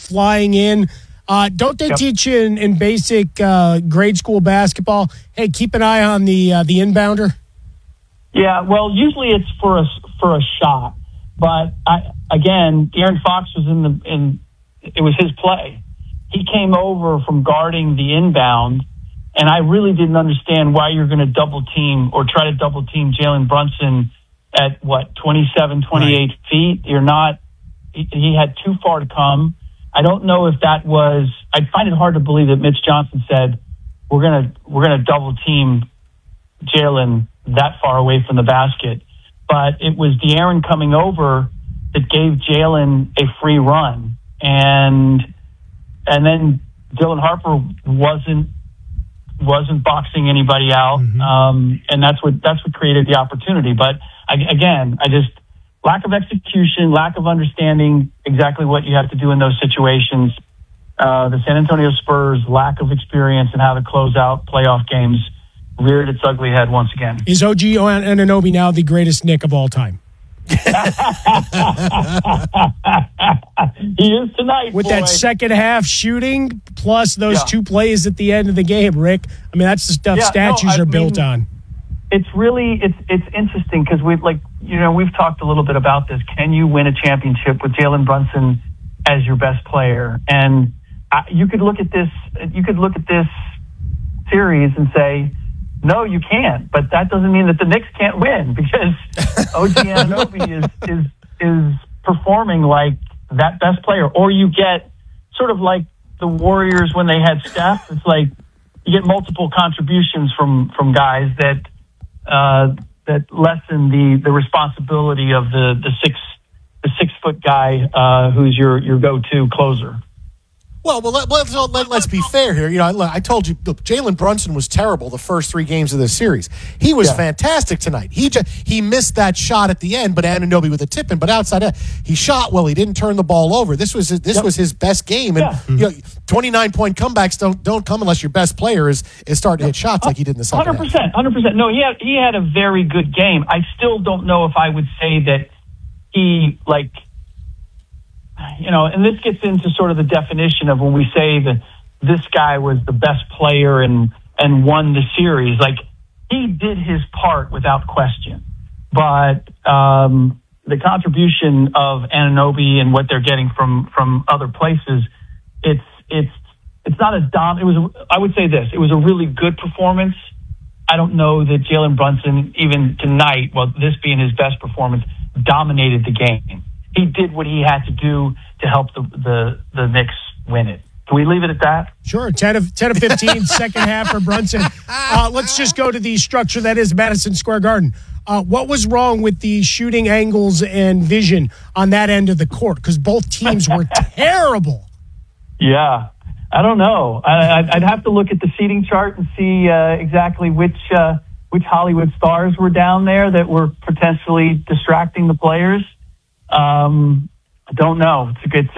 flying in. Don't they teach you in basic grade school basketball? Hey, keep an eye on the inbounder. Yeah, well, usually it's for a shot, but De'Aaron Fox was it was his play. He came over from guarding the inbound, and I really didn't understand why you're going to double team or try to double team Jalen Brunson at 27, 28 feet. He had too far to come. I don't know if that was, I find it hard to believe that Mitch Johnson said, we're going to double team Jalen that far away from the basket. But it was De'Aaron coming over that gave Jalen a free run. And then Dylan Harper wasn't boxing anybody out. And that's what created the opportunity. But lack of execution, lack of understanding exactly what you have to do in those situations. The San Antonio Spurs' lack of experience in how to close out playoff games reared its ugly head once again. Is OG Anunoby now the greatest Knick of all time? He is tonight, with that second half shooting plus those two plays at the end of the game, Rick. I mean, that's the stuff statues are built on. It's really it's interesting because we've talked a little bit about this. Can you win a championship with Jalen Brunson as your best player? And you could look at this series and say, no, you can't. But that doesn't mean that the Knicks can't win because OG Anunoby is performing like that best player. Or you get sort of like the Warriors when they had Steph. It's like you get multiple contributions from guys that lessen the responsibility of the 6 foot guy who's your go-to closer. Well, let's be fair here. I told you, look, Jalen Brunson was terrible the first 3 games of this series. He was fantastic tonight. He missed that shot at the end, but Anunoby with a tip in. But outside that, he shot well. He didn't turn the ball over. This was his best game. And 29-point comebacks don't come unless your best player is starting to hit shots like he did in the second 100%. 100%. No, he had a very good game. I still don't know if I would say that he and this gets into sort of the definition of when we say that this guy was the best player and won the series. Like, he did his part without question. But the contribution of Anunoby and what they're getting from other places, it's not a I would say this. It was a really good performance. I don't know that Jalen Brunson, even tonight, this being his best performance, dominated the game. He did what he had to do to help the Knicks win it. Can we leave it at that? Sure. 10 of 15, second half for Brunson. Let's just go to the structure that is Madison Square Garden. What was wrong with the shooting angles and vision on that end of the court? Because both teams were terrible. Yeah. I don't know. I'd have to look at the seating chart and see exactly which Hollywood stars were down there that were potentially distracting the players. I don't know.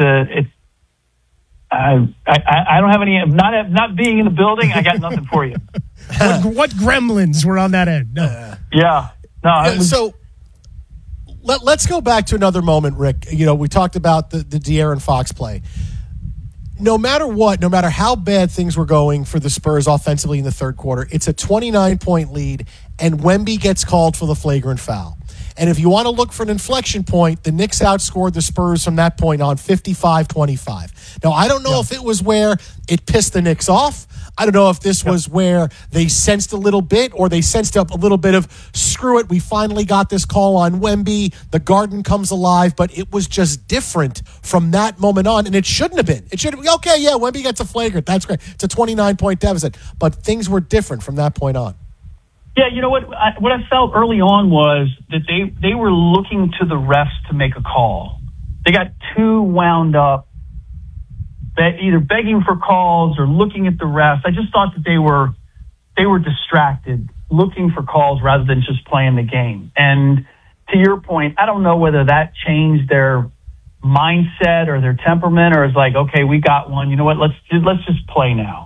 I don't have any. Not being in the building, I got nothing for you. What gremlins were on that end? No. So let's go back to another moment, Rick. We talked about the De'Aaron Fox play. No matter what, no matter how bad things were going for the Spurs offensively in the third quarter, it's a 29-point lead, and Wemby gets called for the flagrant foul. And if you want to look for an inflection point, the Knicks outscored the Spurs from that point on 55-25. Now, I don't know if it was where it pissed the Knicks off. I don't know if this was where they sensed a little bit or they sensed up a little bit of, screw it, we finally got this call on Wemby. The Garden comes alive, but it was just different from that moment on, and it shouldn't have been. It should have been, okay, yeah, Wemby gets a flagrant. That's great. It's a 29-point deficit. But things were different from that point on. Yeah, you know what I felt early on was that they were looking to the refs to make a call. They got too wound up, either begging for calls or looking at the refs. I just thought that they were distracted, looking for calls rather than just playing the game. And to your point, I don't know whether that changed their mindset or their temperament, or is like, okay, we got one. You know what? Let's just play now.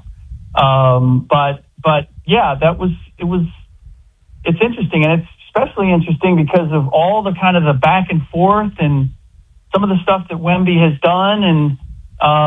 But yeah, it's interesting, and it's especially interesting because of all the kind of the back and forth and some of the stuff that Wemby has done, and